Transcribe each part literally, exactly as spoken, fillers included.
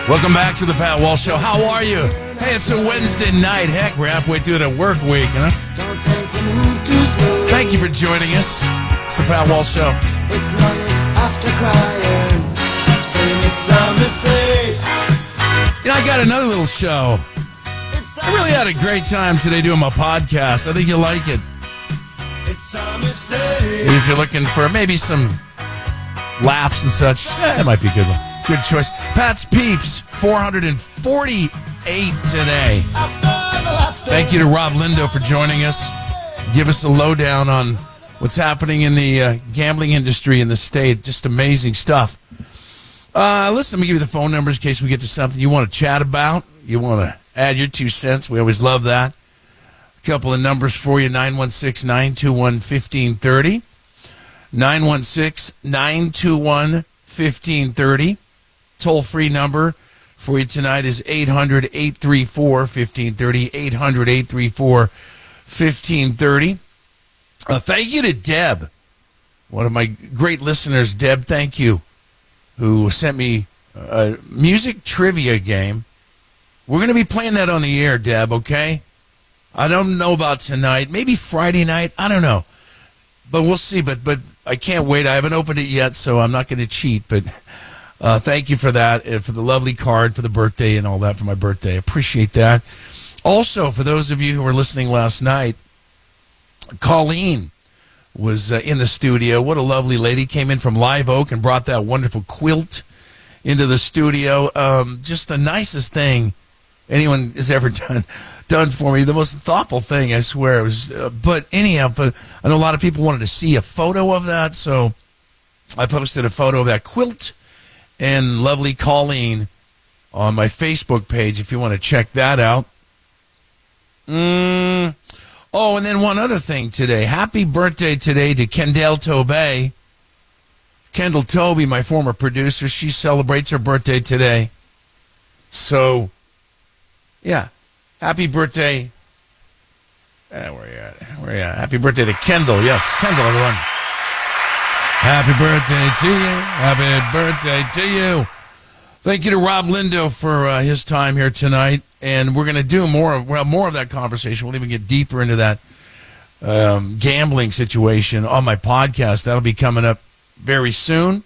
Welcome back to the Pat Walsh Show. How are you? Hey, it's a Wednesday night. Heck, we're halfway through the work week, huh? Thank you for joining us. It's the Pat Walsh Show. It's long as after crying, saying it's a mistake. You know, I got another little show. I really had a great time today doing my podcast. I think you'll like it. It's a mistake. If you're looking for maybe some laughs and such, eh, it might be a good one. Good choice. Pat's Peeps, four hundred forty-eight today. Thank you to Rob Lindo for joining us. Give us a lowdown on what's happening in the uh, gambling industry in the state. Just amazing stuff. Uh, listen, let me give you the phone numbers in case we get to something you want to chat about. You want to add your two cents. We always love that. A couple of numbers for you, nine one six, nine two one, one five three zero. nine one six, nine two one, one five three zero. Toll-free number for you tonight is eight hundred, eight three four, one five three zero, eight hundred, eight three four, one five three zero. Uh, thank you to Deb, one of my great listeners. Deb, thank you, who sent me a music trivia game. We're going to be playing that on the air, Deb, okay? I don't know about tonight. Maybe Friday night. I don't know. But we'll see. But but I can't wait. I haven't opened it yet, so I'm not going to cheat. But uh, thank you for that, and for the lovely card for the birthday and all that for my birthday. Appreciate that. Also, for those of you who were listening last night, Colleen was uh, in the studio. What a lovely lady. Came in from Live Oak and brought that wonderful quilt into the studio. Um, just the nicest thing anyone has ever done done for me. The most thoughtful thing, I swear. It was, uh, but anyhow, but I know a lot of people wanted to see a photo of that, so I posted a photo of that quilt and lovely Colleen on my Facebook page if you want to check that out. Mm. Oh, and then one other thing today. Happy birthday today to Kendall Tobey. Kendall Toby, my former producer, she celebrates her birthday today. So, yeah. Happy birthday. Uh, where are you at? Where are you at? Happy birthday to Kendall. Yes, Kendall, everyone. Happy birthday to you. Happy birthday to you. Thank you to Rob Lindo for uh, his time here tonight. And we're going to do more of, well, more of that conversation. We'll even get deeper into that um, gambling situation on my podcast. That'll be coming up very soon.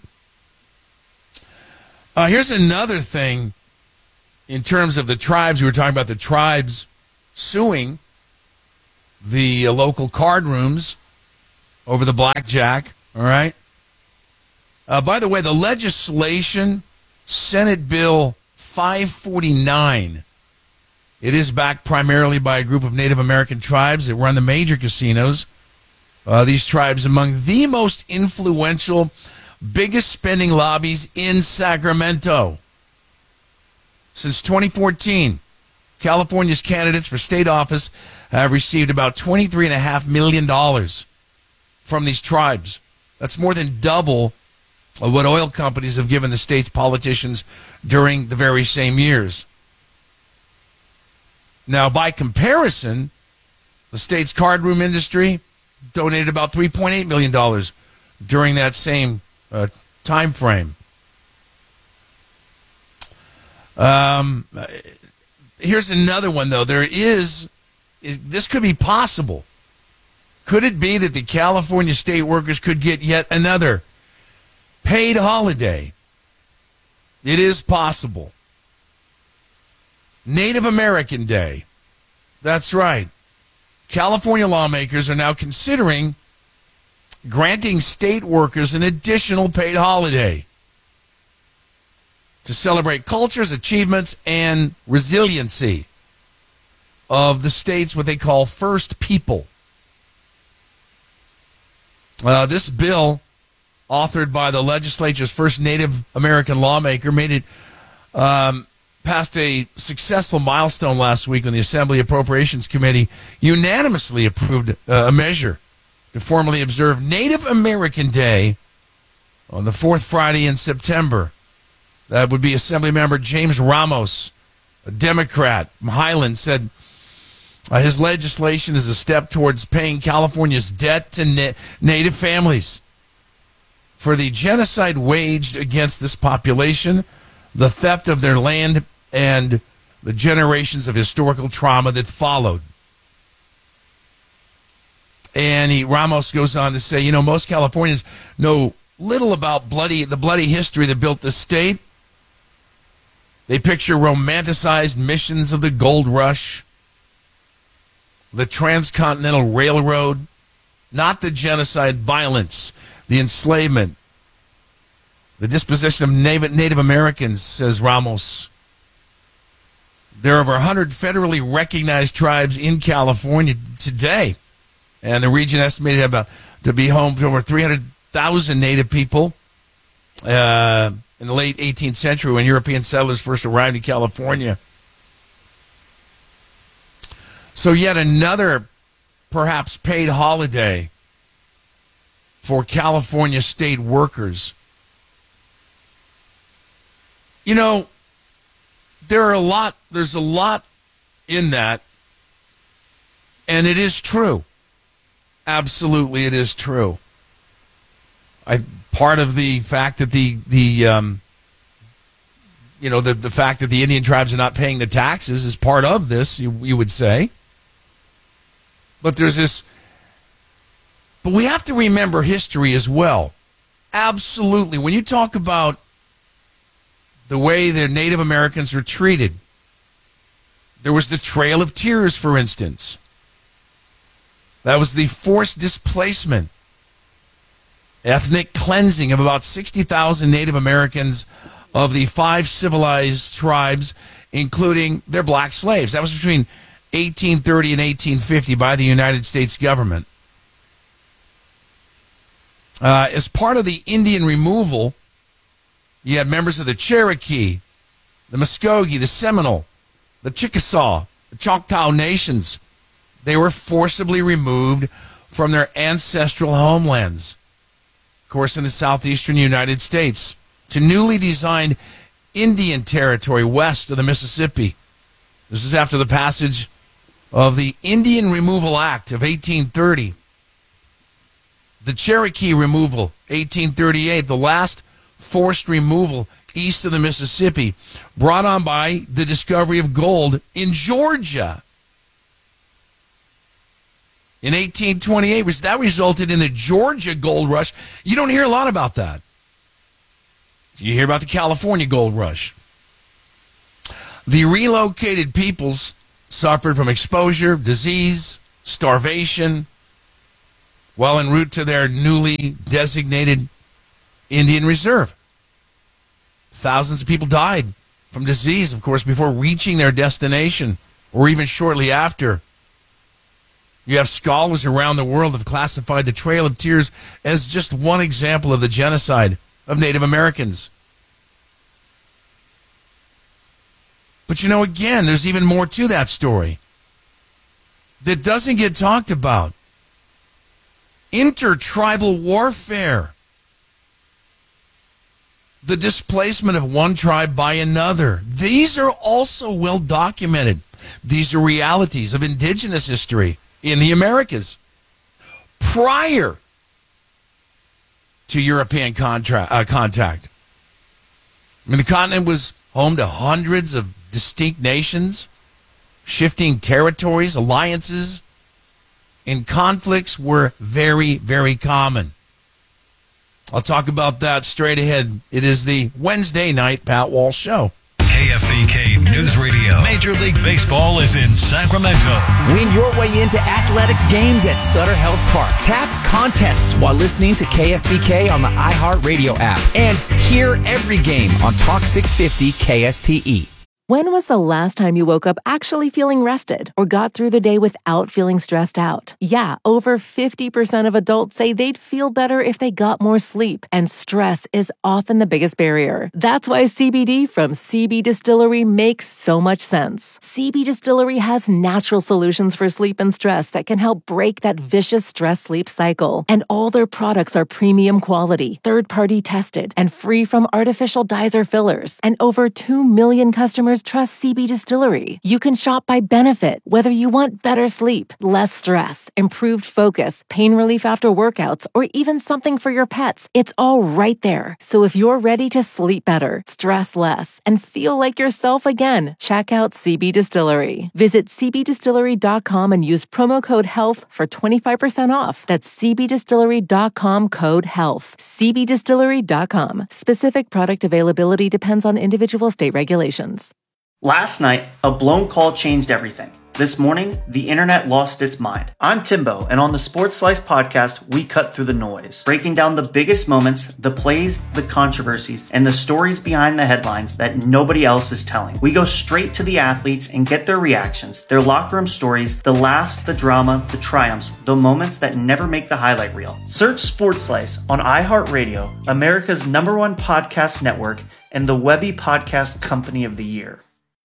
Uh, here's another thing. In terms of the tribes, we were talking about the tribes suing the uh, local card rooms over the blackjack, all right? Uh, by the way, the legislation, Senate Bill five forty-nine, it is backed primarily by a group of Native American tribes that run the major casinos. Uh, these tribes among the most influential, biggest spending lobbies in Sacramento. Since twenty fourteen, California's candidates for state office have received about twenty-three point five million dollars from these tribes. That's more than double of what oil companies have given the state's politicians during the very same years. Now, by comparison, the state's card room industry donated about three point eight million dollars during that same uh, time frame. Um, here's another one, though. There is, is, this could be possible. Could it be that the California state workers could get yet another paid holiday? It is possible. Native American Day. That's right. California lawmakers are now considering granting state workers an additional paid holiday to celebrate cultures, achievements, and resiliency of the state's what they call First People. Uh, this bill, authored by the legislature's first Native American lawmaker, made it um, past a successful milestone last week when the Assembly Appropriations Committee unanimously approved uh, a measure to formally observe Native American Day on the fourth Friday in September. That would be Assemblymember James Ramos, a Democrat from Highland, said uh, his legislation is a step towards paying California's debt to na- Native families for the genocide waged against this population the theft of their land, and the generations of historical trauma that followed. And he, Ramos goes on to say, you know, most Californians know little about bloody the bloody history that built the state. They picture romanticized missions of the gold rush, the transcontinental railroad, not the genocide, violence, the enslavement, the dispossession of Native, Native Americans, says Ramos. There are over one hundred federally recognized tribes in California today, and the region estimated about to be home to over three hundred thousand Native people uh, in the late eighteenth century when European settlers first arrived in California. So yet another perhaps paid holiday for California state workers. You know, there are a lot, there's a lot in that, and it is true. Absolutely, it is true. I part of the fact that the the um, you know the the fact that the Indian tribes are not paying the taxes is part of this. You you would say, but there's this. But we have to remember history as well. Absolutely, when you talk about the way the Native Americans were treated, there was the Trail of Tears, for instance. That was the forced displacement, ethnic cleansing of about sixty thousand Native Americans of the five civilized tribes, including their black slaves. That was between eighteen thirty and eighteen fifty by the United States government. Uh, as part of the Indian removal, you had members of the Cherokee, the Muskogee, the Seminole, the Chickasaw, the Choctaw nations. They were forcibly removed from their ancestral homelands, of course, in the southeastern United States, to newly designed Indian territory west of the Mississippi. This is after the passage of the Indian Removal Act of eighteen thirty. The Cherokee removal, eighteen thirty-eight, the last forced removal east of the Mississippi, brought on by the discovery of gold in Georgia. In eighteen twenty-eight, which that resulted in the Georgia gold rush. You don't hear a lot about that. You hear about the California gold rush. The relocated peoples suffered from exposure, disease, starvation, while en route to their newly designated Indian Reserve. Thousands of people died from disease, of course, before reaching their destination, or even shortly after. You have scholars around the world that have classified the Trail of Tears as just one example of the genocide of Native Americans. But you know, again, there's even more to that story that doesn't get talked about. Intertribal warfare. The displacement of one tribe by another. These are also well documented. These are realities of indigenous history in the Americas prior to European contra- uh, contact. I mean, the continent was home to hundreds of distinct nations, shifting territories, alliances, and conflicts were very, very common. I'll talk about that straight ahead. It is the Wednesday night Pat Walsh Show. K F B K News Radio. Major League Baseball is in Sacramento. Win your way into athletics games at Sutter Health Park. Tap contests while listening to K F B K on the iHeartRadio app. And hear every game on Talk six fifty K S T E. When was the last time you woke up actually feeling rested or got through the day without feeling stressed out? Yeah, over fifty percent of adults say they'd feel better if they got more sleep, and stress is often the biggest barrier. That's why C B D from C B Distillery makes so much sense. C B Distillery has natural solutions for sleep and stress that can help break that vicious stress-sleep cycle. And all their products are premium quality, third-party tested, and free from artificial dyes or fillers. And over two million customers customers trust C B Distillery. You can shop by benefit, whether you want better sleep, less stress, improved focus, pain relief after workouts, or even something for your pets. It's all right there. So if you're ready to sleep better, stress less, and feel like yourself again, check out C B Distillery. Visit c b distillery dot com and use promo code HEALTH for twenty-five percent off. That's c b distillery dot com code HEALTH. c b distillery dot com. Specific product availability depends on individual state regulations. Last night, a blown call changed everything. This morning, the internet lost its mind. I'm Timbo, and on the Sports Slice podcast, we cut through the noise, breaking down the biggest moments, the plays, the controversies, and the stories behind the headlines that nobody else is telling. We go straight to the athletes and get their reactions, their locker room stories, the laughs, the drama, the triumphs, the moments that never make the highlight reel. Search Sports Slice on iHeartRadio, America's number one podcast network, and the Webby Podcast Company of the Year.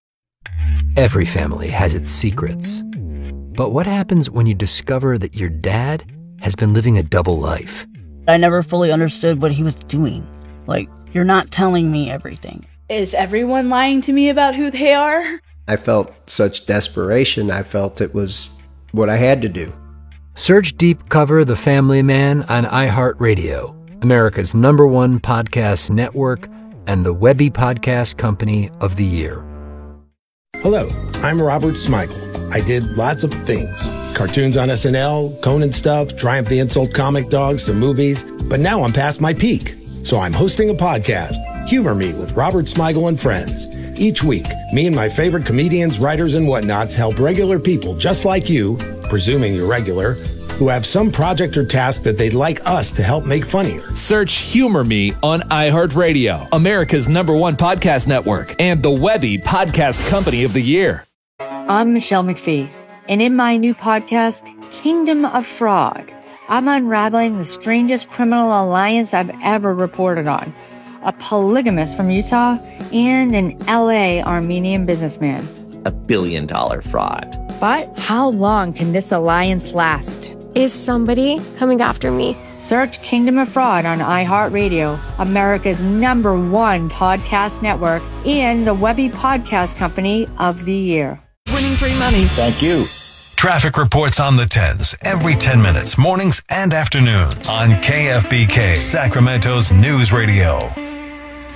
Every family has its secrets. But what happens when you discover that your dad has been living a double life? I never fully understood what he was doing. Like, you're not telling me everything. Is everyone lying to me about who they are? I felt such desperation. I felt it was what I had to do. Search Deep Cover The Family Man on iHeartRadio, America's number one podcast network, and the Webby Podcast Company of the Year. Hello, I'm Robert Smigel. I did lots of things. Cartoons on S N L, Conan stuff, Triumph the Insult Comic Dogs, some movies. But now I'm past my peak. So I'm hosting a podcast, Humor Me with Robert Smigel and Friends. Each week, me and my favorite comedians, writers, and whatnots help regular people just like you, presuming you're regular, who have some project or task that they'd like us to help make funnier. Search Humor Me on iHeartRadio, America's number one podcast network, and the Webby Podcast Company of the Year. I'm Michelle McPhee, and in my new podcast, Kingdom of Fraud, I'm unraveling the strangest criminal alliance I've ever reported on. A polygamist from Utah and an L A Armenian businessman. A billion dollar fraud. But how long can this alliance last? Is somebody coming after me? Search Kingdom of Fraud on iHeartRadio, America's number one podcast network, and the Webby Podcast Company of the Year. Winning free money. Thank you. Traffic reports on the tens every ten minutes, mornings and afternoons on K F B K, Sacramento's News Radio.